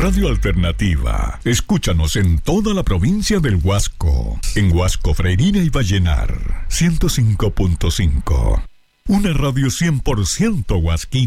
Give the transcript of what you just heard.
Radio Alternativa. Escúchanos en toda la provincia del Huasco. En Huasco, Freirina y Vallenar. 105.5. Una radio 100% huasquina.